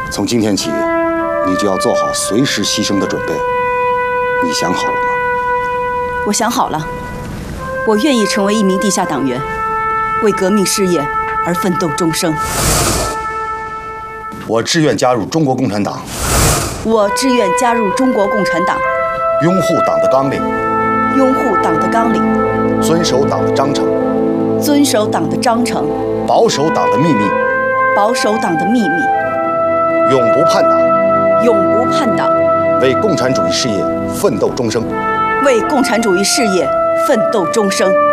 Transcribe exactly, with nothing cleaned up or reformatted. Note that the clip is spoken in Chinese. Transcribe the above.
从今天起，你就要做好随时牺牲的准备。你想好了吗？ 我想好了，我愿意成为一名地下党员，为革命事业而奋斗终生。 我志愿加入中国共产党。 我志愿加入中国共产党， 拥护党的纲领， 拥护党的纲领， 遵守党的章程， 遵守党的章程， 保守党的秘密， 保守党的秘密， 永不叛党， 永不叛党， 为共产主义事业奋斗终生， 为共产主义事业奋斗终生。